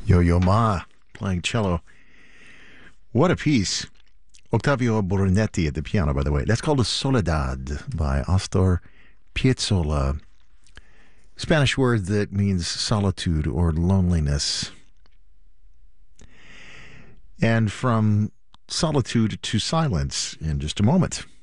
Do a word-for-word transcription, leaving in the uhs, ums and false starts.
Yo-Yo Ma playing cello. What a piece. Octavio Brunetti at the piano, by the way. That's called a Soledad by Astor Piazzolla. Spanish word that means solitude or loneliness. And from solitude to silence in just a moment.